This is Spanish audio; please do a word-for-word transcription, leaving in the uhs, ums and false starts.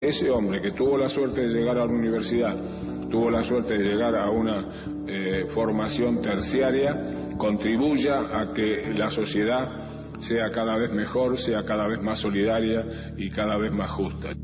Ese hombre que tuvo la suerte de llegar a la universidad, tuvo la suerte de llegar a una eh, formación terciaria, contribuya a que la sociedad sea cada vez mejor, sea cada vez más solidaria y cada vez más justa.